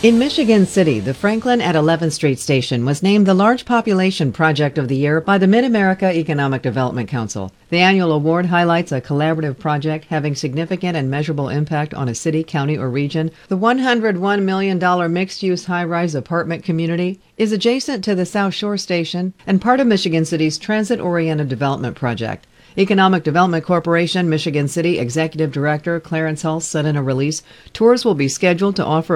In Michigan City, the Franklin at 11th Street station was named the Large Population Project of the Year by the Mid-America Economic Development Council. The annual award highlights a collaborative project having significant and measurable impact on a city, county, or region. The $101 million mixed-use high-rise apartment community is adjacent to the South Shore Station and part of Michigan City's transit-oriented development project. Economic Development Corporation, Michigan City Executive Director Clarence Hull said in a release, tours will be scheduled to offer